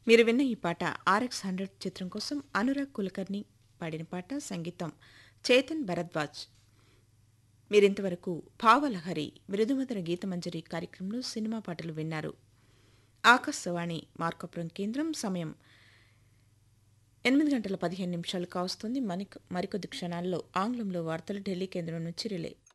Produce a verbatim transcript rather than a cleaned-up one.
మీరు విన్న ఈ పాట ఆర్ఎక్స్ హండ్రెడ్ చిత్రం కోసం అనురాగ్ కులకర్ణి పాడిన పాట, సంగీతం చేతన్ భరద్వాజ్. మీరింతవరకు భావలహరి మృదుమధుర గీతమంజరి కార్యక్రమంలో సినిమా పాటలు విన్నారు. ఆకాశవాణి మార్కాపురం కేంద్రం. సమయం ఎనిమిది గంటల పదిహేను నిమిషాలు కావస్తుంది. మరికొద్ది క్షణాల్లో ఆంగ్లంలో వార్తలు ఢిల్లీ కేంద్రం నుంచి రిలే.